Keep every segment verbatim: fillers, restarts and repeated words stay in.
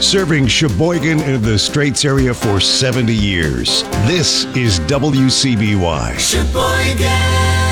Serving Sheboygan and the Straits area for seventy years. This is W C B Y. Sheboygan.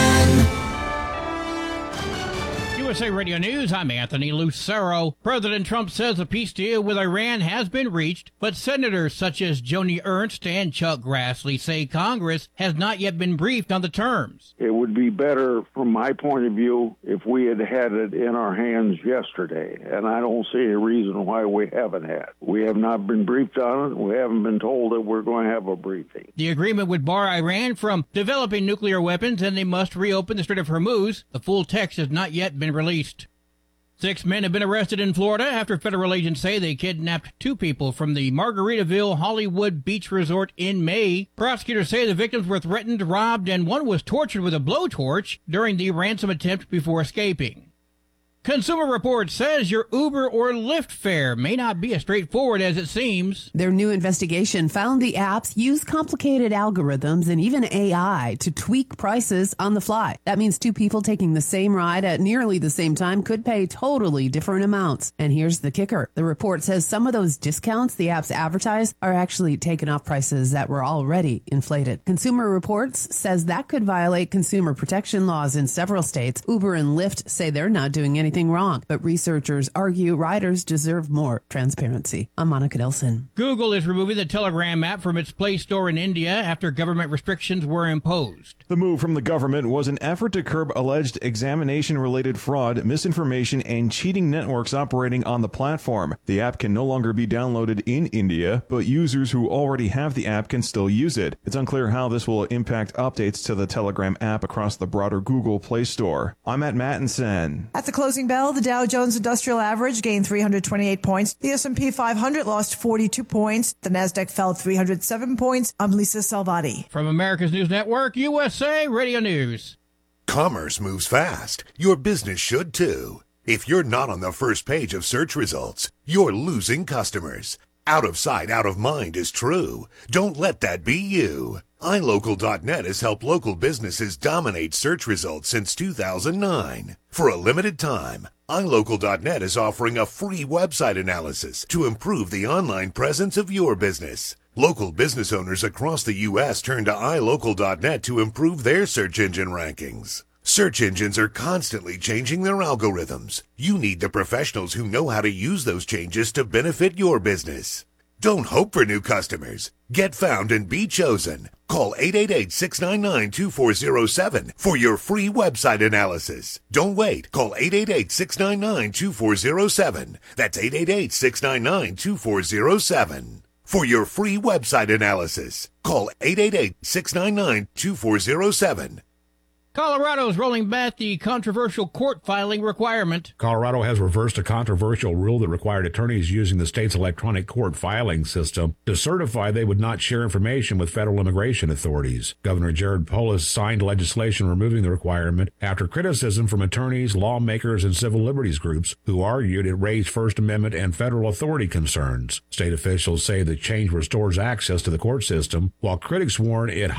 U S A Radio News, I'm Anthony Lucero. President Trump says a peace deal with Iran has been reached, but senators such as Joni Ernst and Chuck Grassley say Congress has not yet been briefed on the terms. It would be better, from my point of view, if we had had it in our hands yesterday, and I don't see a reason why we haven't had. We have not been briefed on it. We haven't been told that we're going to have a briefing. The agreement would bar Iran from developing nuclear weapons, and they must reopen the Strait of Hormuz. The full text has not yet been released. Six men have been arrested in Florida after federal agents say they kidnapped two people from the Margaritaville Hollywood Beach Resort in May. Prosecutors say the victims were threatened, robbed, and one was tortured with a blowtorch during the ransom attempt before escaping. Consumer Reports says your Uber or Lyft fare may not be as straightforward as it seems. Their new investigation found the apps use complicated algorithms and even A I to tweak prices on the fly. That means two people taking the same ride at nearly the same time could pay totally different amounts. And here's the kicker. The report says some of those discounts the apps advertise are actually taken off prices that were already inflated. Consumer Reports says that could violate consumer protection laws in several states. Uber and Lyft say they're not doing anything wrong, but researchers argue riders deserve more transparency. I'm Monica Nelson. Google is removing the Telegram app from its Play Store in India after government restrictions were imposed. The move from the government was an effort to curb alleged examination-related fraud, misinformation, and cheating networks operating on the platform. The app can no longer be downloaded in India, but users who already have the app can still use it. It's unclear how this will impact updates to the Telegram app across the broader Google Play Store. I'm Matt Mattinson. At the closing bell, the Dow Jones Industrial Average gained three hundred twenty-eight points. The S and P five hundred lost forty-two points. The Nasdaq fell three hundred seven points. I'm Lisa Salvati. From America's News Network, U S A Radio News. Commerce moves fast. Your business should too. If you're not on the first page of search results, you're losing customers. Out of sight, out of mind is true. Don't let that be you. i local dot net has helped local businesses dominate search results since two thousand nine. For a limited time, i local dot net is offering a free website analysis to improve the online presence of your business. Local business owners across the U S turn to i local dot net to improve their search engine rankings. Search engines are constantly changing their algorithms. You need the professionals who know how to use those changes to benefit your business. Don't hope for new customers. Get found and be chosen. Call eight eight eight, six nine nine, two four zero seven for your free website analysis. Don't wait. Call eight eight eight, six nine nine, two four zero seven. That's eight eight eight, six nine nine, two four zero seven. For your free website analysis, call eight eight eight, six nine nine, two four zero seven. Colorado is rolling back the controversial court filing requirement. Colorado has reversed a controversial rule that required attorneys using the state's electronic court filing system to certify they would not share information with federal immigration authorities. Governor Jared Polis signed legislation removing the requirement after criticism from attorneys, lawmakers, and civil liberties groups who argued it raised First Amendment and federal authority concerns. State officials say the change restores access to the court system, while critics warn it